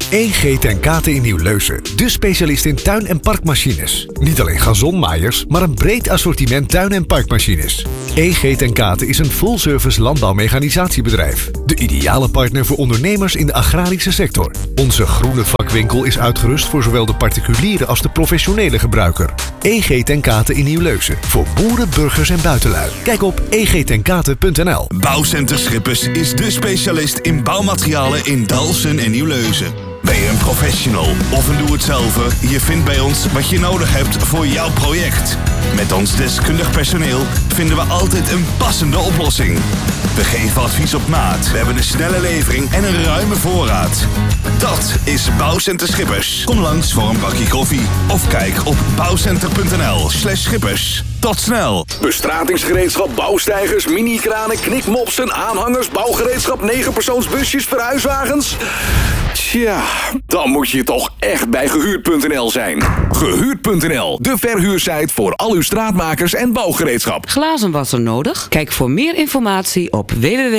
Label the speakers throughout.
Speaker 1: EG ten Kate in Nieuw-Leusen, de specialist in tuin- en parkmachines. Niet alleen gazonmaaiers, maar een breed assortiment tuin- en parkmachines. EG ten Kate is een full-service landbouwmechanisatiebedrijf. De ideale partner voor ondernemers in de agrarische sector. Onze groene vakwinkel is uitgerust voor zowel de particuliere als de professionele gebruiker. EG ten Kate in Nieuw-Leusen. Voor boeren, burgers en buitenlui. Kijk op egtenkate.nl.
Speaker 2: Bouwcenter Schippers is de specialist in bouwmaterialen in Dalfsen en Nieuw-Leusen. Ben je een professional of een doe-het-zelver? Je vindt bij ons wat je nodig hebt voor jouw project. Met ons deskundig personeel vinden we altijd een passende oplossing. We geven advies op maat. We hebben een snelle levering en een ruime voorraad. Dat is Bouwcenter Schippers. Kom langs voor een bakje koffie of kijk op bouwcenter.nl/schippers. Tot snel!
Speaker 3: Bestratingsgereedschap, bouwsteigers, mini-kranen, knikmopsen, aanhangers, bouwgereedschap, 9-persoonsbusjes, verhuiswagens. Tja, dan moet je toch echt bij Gehuurd.nl zijn. Gehuurd.nl, de verhuursite voor al uw straatmakers en bouwgereedschap.
Speaker 4: Glazenwasser nodig? Kijk voor meer informatie op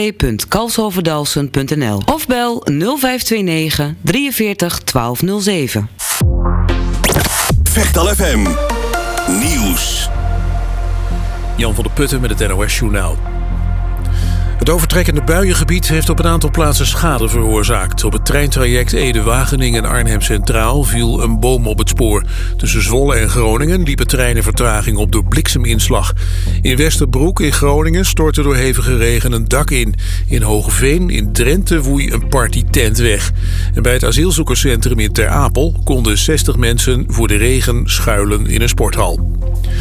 Speaker 4: www.kalshoverdalsen.nl of bel 0529 43 1207.
Speaker 2: Vechtal FM Nieuws.
Speaker 5: Jan van der Putten met het NOS-journaal. Het overtrekkende buiengebied heeft op een aantal plaatsen schade veroorzaakt. Op het treintraject Ede-Wageningen en Arnhem Centraal viel een boom op het spoor. Tussen Zwolle en Groningen liepen treinen vertraging op door blikseminslag. In Westerbroek in Groningen stortte door hevige regen een dak in. In Hoogeveen in Drenthe woei een partytent weg. En bij het asielzoekerscentrum in Ter Apel konden 60 mensen voor de regen schuilen in een sporthal.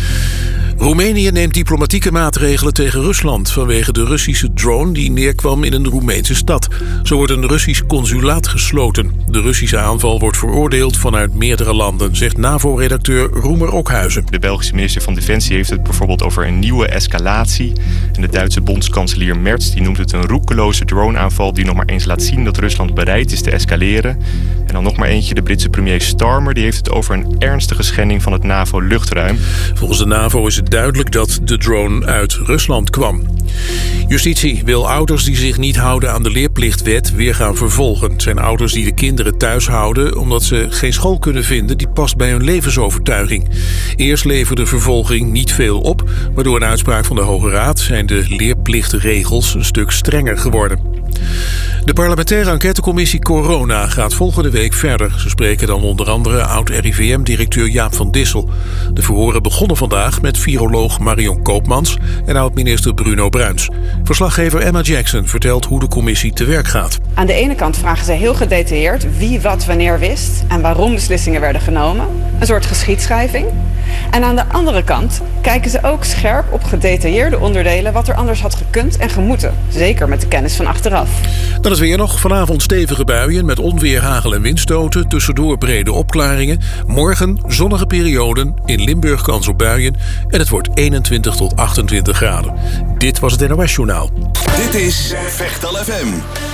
Speaker 5: Roemenië neemt diplomatieke maatregelen tegen Rusland vanwege de Russische drone die neerkwam in een Roemeense stad. Zo wordt een Russisch consulaat gesloten. De Russische aanval wordt veroordeeld vanuit meerdere landen, zegt NAVO-redacteur Roemer Okhuizen.
Speaker 6: De Belgische minister van Defensie heeft het bijvoorbeeld over een nieuwe escalatie. En de Duitse bondskanselier Merz die noemt het een roekeloze droneaanval die nog maar eens laat zien dat Rusland bereid is te escaleren. En dan nog maar eentje, de Britse premier Starmer, die heeft het over een ernstige schending van het NAVO-luchtruim.
Speaker 5: Volgens de NAVO is het duidelijk dat de drone uit Rusland kwam. Justitie wil ouders die zich niet houden aan de leerplichtwet weer gaan vervolgen. Het zijn ouders die de kinderen thuis houden omdat ze geen school kunnen vinden die past bij hun levensovertuiging. Eerst leverde vervolging niet veel op, maar door een uitspraak van de Hoge Raad zijn de leerplichtregels een stuk strenger geworden. De parlementaire enquêtecommissie Corona gaat volgende week verder. Ze spreken dan onder andere oud-RIVM-directeur Jaap van Dissel. De verhoren begonnen vandaag met viroloog Marion Koopmans en oud-minister Bruno Bruins. Verslaggever Emma Jackson vertelt hoe de commissie te werk gaat.
Speaker 7: Aan de ene kant vragen ze heel gedetailleerd wie wat wanneer wist en waarom beslissingen werden genomen. Een soort geschiedschrijving. En aan de andere kant kijken ze ook scherp op gedetailleerde onderdelen wat er anders had gekund en gemoeten. Zeker met de kennis van achteraf.
Speaker 5: Dan is weer nog vanavond stevige buien met onweer, hagel en windstoten. Tussendoor brede opklaringen. Morgen zonnige perioden. In Limburg kans op buien. En het wordt 21 tot 28 graden. Dit was het NOS Journaal.
Speaker 2: Dit is Vechtal FM.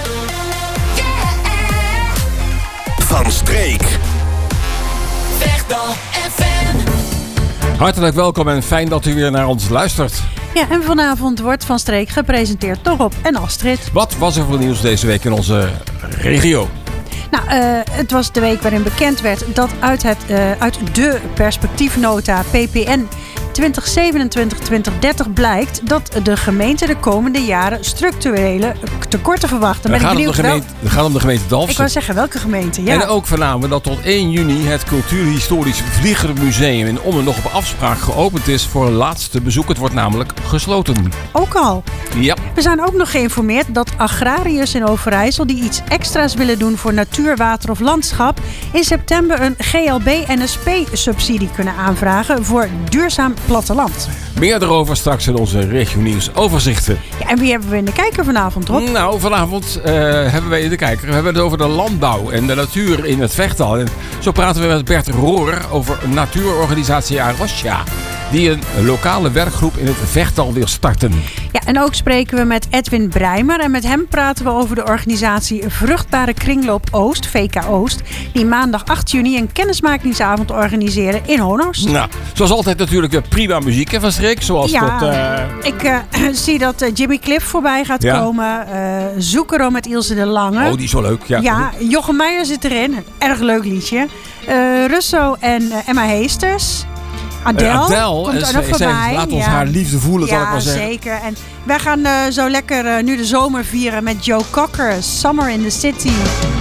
Speaker 2: Van Streek.
Speaker 8: Vechtal FM.
Speaker 9: Hartelijk welkom en fijn dat u weer naar ons luistert.
Speaker 10: Ja, en vanavond wordt Van Streek gepresenteerd door Rob en Astrid.
Speaker 9: Wat was er voor nieuws deze week in onze regio?
Speaker 10: Nou, het was de week waarin bekend werd dat uit de perspectiefnota PPN 2027-2030 blijkt dat de gemeente de komende jaren structurele tekorten verwacht.
Speaker 9: Het gaat om de gemeente Dalfsen.
Speaker 10: Ik wou zeggen, welke gemeente? Ja.
Speaker 9: En ook voornamelijk dat tot 1 juni het Cultuurhistorisch Vliegermuseum in Ommen nog op afspraak geopend is voor een laatste bezoek. Het wordt namelijk gesloten.
Speaker 10: Ook al?
Speaker 9: Ja.
Speaker 10: We zijn ook nog geïnformeerd dat agrariërs in Overijssel die iets extra's willen doen voor natuur, water of landschap in september een GLB-NSP-subsidie kunnen aanvragen voor duurzaam platteland.
Speaker 9: Meer erover straks in onze regionieuws overzichten.
Speaker 10: Ja, en wie hebben we in de kijker vanavond, Rob?
Speaker 9: Nou, vanavond hebben we in de kijker. We hebben het over de landbouw en de natuur in het Vechtal. En zo praten we met Bert Rohrer over natuurorganisatie Arosja. die een lokale werkgroep in het Vechtdal wil starten.
Speaker 10: Ja, en ook spreken we met Edwin Breimer. En met hem praten we over de organisatie Vruchtbare Kringloop Oost, VK Oost. Die maandag 8 juni een kennismakingsavond organiseren in Honorst.
Speaker 9: Nou, zoals altijd natuurlijk prima muziek hè, van Strik. Zoals
Speaker 10: ik zie dat Jimmy Cliff voorbij gaat komen. Zoekero met Ilse de Lange.
Speaker 9: Oh, die is wel leuk. Ja,
Speaker 10: Jochem Meijer zit erin. Een erg leuk liedje. Russo en Emma Heesters. Adele komt er nog voorbij.
Speaker 9: Laat ons haar liefde voelen, zal ik maar zeggen.
Speaker 10: Ja, zeker. En wij gaan zo lekker nu de zomer vieren met Joe Cocker. Summer in the City.